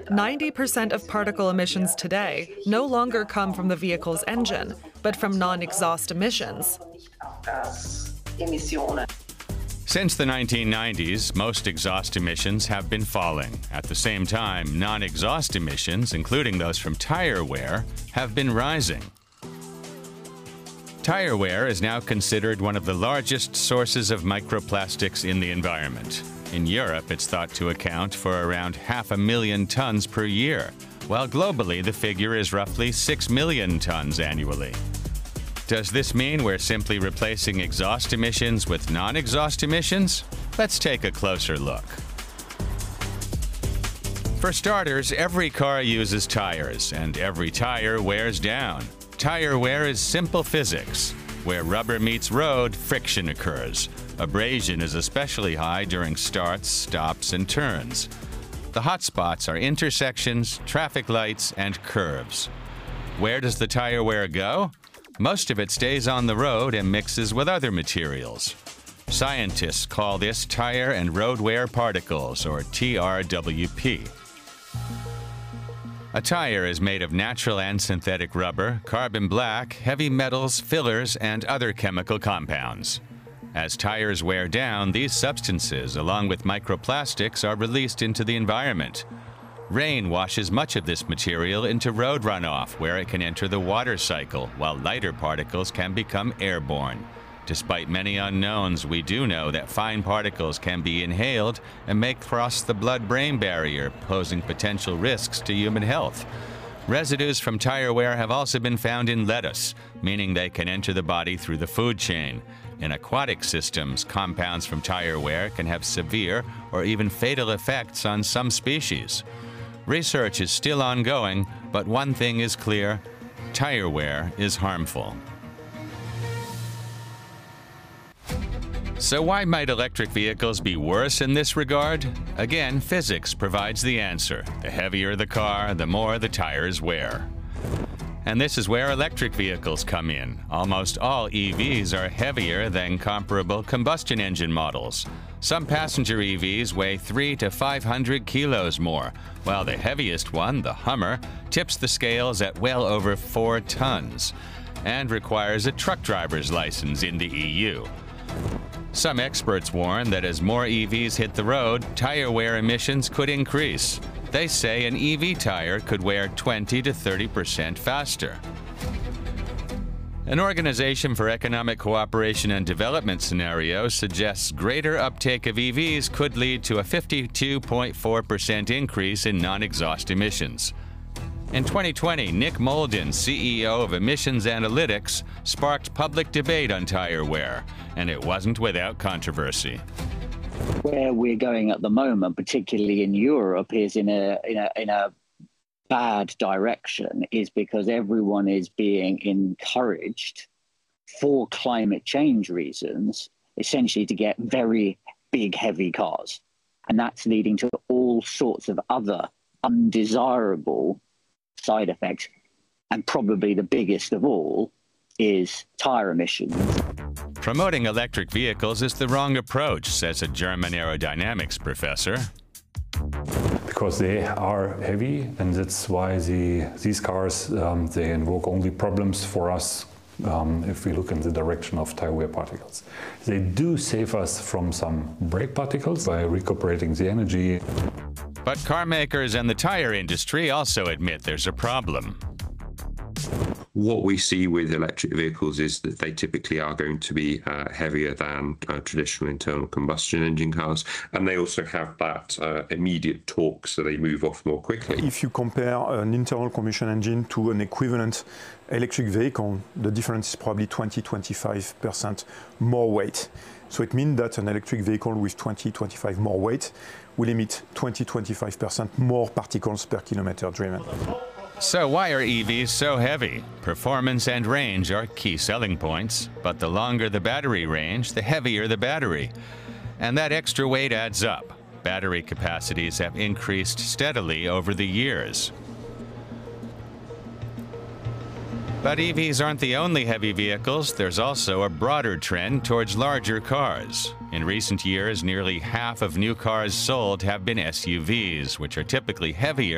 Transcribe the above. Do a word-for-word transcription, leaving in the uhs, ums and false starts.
ninety percent of particle emissions today no longer come from the vehicle's engine, but from non-exhaust emissions. Since the nineteen nineties, most exhaust emissions have been falling. At the same time, non-exhaust emissions, including those from tire wear, have been rising. Tire wear is now considered one of the largest sources of microplastics in the environment. In Europe, it's thought to account for around half a million tons per year, while globally the figure is roughly six million tons annually. Does this mean we're simply replacing exhaust emissions with non-exhaust emissions? Let's take a closer look. For starters, every car uses tires, and every tire wears down. Tire wear is simple physics. Where rubber meets road, friction occurs. Abrasion is especially high during starts, stops, and turns. The hot spots are intersections, traffic lights, and curves. Where does the tire wear go? Most of it stays on the road and mixes with other materials. Scientists call this tire and road wear particles, or T R W P. A tire is made of natural and synthetic rubber, carbon black, heavy metals, fillers, and other chemical compounds. As tires wear down, these substances, along with microplastics, are released into the environment. Rain washes much of this material into road runoff, where it can enter the water cycle, while lighter particles can become airborne. Despite many unknowns, we do know that fine particles can be inhaled and may cross the blood-brain barrier, posing potential risks to human health. Residues from tire wear have also been found in lettuce, meaning they can enter the body through the food chain. In aquatic systems, compounds from tire wear can have severe or even fatal effects on some species. Research is still ongoing, but one thing is clear: tire wear is harmful. So why might electric vehicles be worse in this regard? Again, physics provides the answer. The heavier the car, the more the tires wear. And this is where electric vehicles come in. Almost all E Vs are heavier than comparable combustion engine models. Some passenger E Vs weigh three to five hundred kilos more, while the heaviest one, the Hummer, tips the scales at well over four tons and requires a truck driver's license in the E U. Some experts warn that as more E Vs hit the road, tire wear emissions could increase. They say an E V tire could wear twenty to thirty percent faster. An Organization for Economic Cooperation and Development scenario suggests greater uptake of E Vs could lead to a fifty-two point four percent increase in non-exhaust emissions. In twenty twenty, Nick Molden, C E O of Emissions Analytics, sparked public debate on tire wear, and it wasn't without controversy. Where we're going at the moment, particularly in Europe, is in a in a in a bad direction, is because everyone is being encouraged for climate change reasons, essentially to get very big, heavy cars. And that's leading to all sorts of other undesirable side effects. And probably the biggest of all is tire emissions. Promoting electric vehicles is the wrong approach, says a German aerodynamics professor. Because they are heavy, and that's why the, these cars, um, they invoke only problems for us um, if we look in the direction of tire wear particles. They do save us from some brake particles by recuperating the energy. But car makers and the tire industry also admit there's a problem. What we see with electric vehicles is that they typically are going to be uh, heavier than uh, traditional internal combustion engine cars, and they also have that uh, immediate torque, so they move off more quickly. If you compare an internal combustion engine to an equivalent electric vehicle, the difference is probably twenty to twenty-five percent more weight. So it means that an electric vehicle with twenty to twenty-five more weight will emit twenty to twenty-five percent more particles per kilometer driven. So why are E Vs so heavy? Performance and range are key selling points, but the longer the battery range, the heavier the battery. And that extra weight adds up. Battery capacities have increased steadily over the years. But E Vs aren't the only heavy vehicles. There's also a broader trend towards larger cars. In recent years, nearly half of new cars sold have been S U Vs, which are typically heavier